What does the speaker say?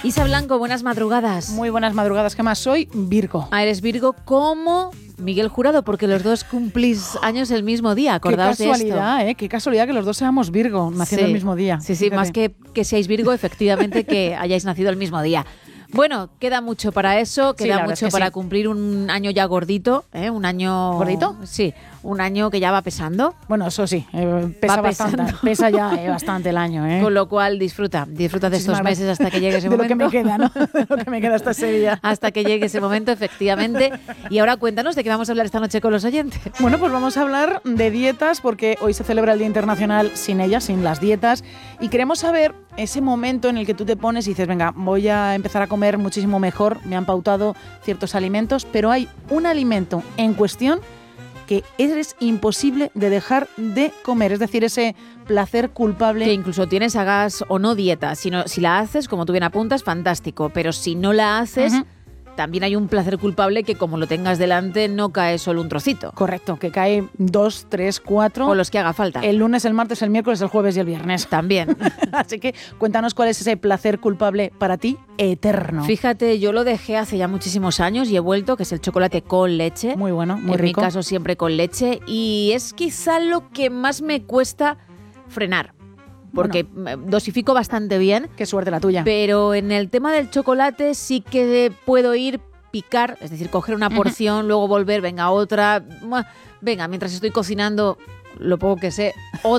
Isa Blanco, buenas madrugadas. Muy buenas madrugadas. ¿Qué más? Soy Virgo. Ah, eres Virgo como Miguel Jurado, porque los dos cumplís años el mismo día. Acordaos de esto. Qué casualidad, qué casualidad que los dos seamos Virgo, naciendo el mismo día. Sí, sí, más que seáis Virgo, efectivamente, que hayáis nacido el mismo día. Bueno, queda mucho para eso, queda mucho para cumplir un año ya gordito, un año... ¿Gordito? Sí, un año que ya va pesando. Bueno, eso sí, pesa bastante, pesa ya bastante el año. Con lo cual disfruta de estos meses hasta que llegue ese momento. De lo que me queda, ¿no? De lo que me queda hasta ese día. Hasta que llegue ese momento, efectivamente. Y ahora cuéntanos de qué vamos a hablar esta noche con los oyentes. Bueno, pues vamos a hablar de dietas, porque hoy se celebra el Día Internacional sin ellas, sin las dietas, y queremos saber ese momento en el que tú te pones y dices, venga, voy a empezar a comer muchísimo mejor, me han pautado ciertos alimentos, pero hay un alimento en cuestión que es imposible de dejar de comer, es decir, ese placer culpable. Que incluso tienes, hagas o no dieta, si la haces, como tú bien apuntas, fantástico, pero si no la haces... También hay un placer culpable que, como lo tengas delante, no cae solo un trocito. Correcto, que cae 2, 3, 4... O los que haga falta. El lunes, el martes, el miércoles, el jueves y el viernes. También. Así que cuéntanos cuál es ese placer culpable para ti eterno. Fíjate, yo lo dejé hace ya muchísimos años y he vuelto, que es el chocolate con leche. Muy bueno, muy rico. En mi caso siempre con leche. Y es quizá lo que más me cuesta frenar. Porque dosifico bastante bien. Qué suerte la tuya. Pero en el tema del chocolate sí que puedo picar, es decir, coger una porción, luego volver, venga otra. Venga, mientras estoy cocinando, lo poco que sé,